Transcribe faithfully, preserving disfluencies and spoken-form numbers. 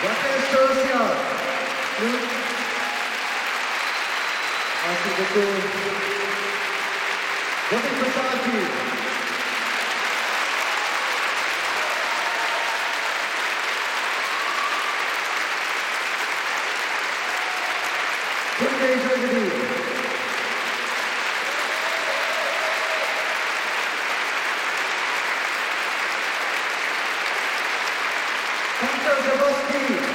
Jaké Šťastná. Merci beaucoup. Bobby Society. Turkey Germany. Peter Zabowski.